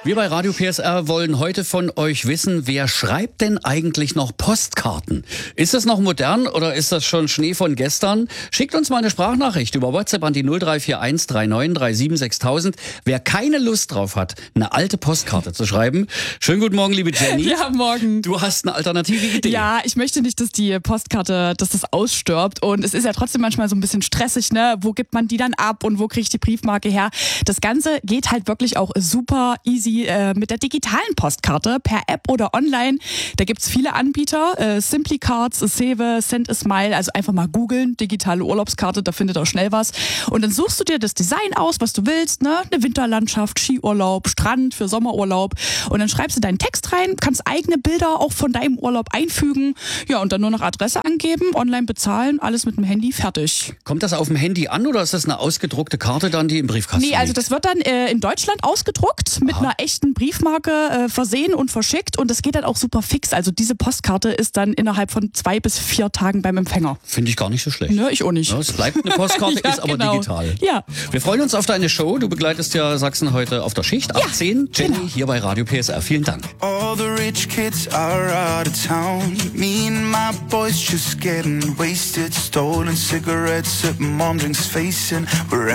Wir bei Radio PSR wollen heute von euch wissen, wer schreibt denn eigentlich noch Postkarten? Ist das noch modern oder ist das schon Schnee von gestern? Schickt uns mal eine Sprachnachricht über WhatsApp an die 0341 3937 6000. Wer keine Lust drauf hat, eine alte Postkarte zu schreiben. Schönen guten Morgen, liebe Jenny. Ja, morgen. Du hast eine alternative Idee. Ja, ich möchte nicht, dass die Postkarte, dass das ausstirbt. Und es ist ja trotzdem manchmal so ein bisschen stressig, ne? Wo gibt man die dann ab und wo kriege ich die Briefmarke her? Das Ganze geht halt wirklich auch super easy mit der digitalen Postkarte per App oder online. Da gibt's viele Anbieter, Simply Cards, Save, Send a Smile, also einfach mal googeln, digitale Urlaubskarte, da findet auch schnell was. Und dann suchst du dir das Design aus, was du willst, ne? Eine Winterlandschaft, Skiurlaub, Strand für Sommerurlaub. Und dann schreibst du deinen Text rein, kannst eigene Bilder auch von deinem Urlaub einfügen. Ja, und dann nur noch Adresse angeben, online bezahlen, alles mit dem Handy, fertig. Kommt das auf dem Handy an oder ist das eine ausgedruckte Karte dann, die im Briefkasten liegt? Nee, also das wird dann in Deutschland ausgedruckt, mit einer echten Briefmarke versehen und verschickt und das geht dann auch super fix. Also diese Postkarte ist dann innerhalb von 2 bis 4 Tagen beim Empfänger. Finde ich gar nicht so schlecht. Ne, ich auch nicht. Ja, es bleibt eine Postkarte, Ja, ist aber genau. digital. Ja. Wir freuen uns auf deine Show. Du begleitest ja Sachsen heute auf der Schicht. 18, Jenny genau. hier bei Radio PSR. Vielen Dank. All the rich kids are out of town. Me and my boys just getting wasted. Stolen cigarettes at mom drinks facing. We're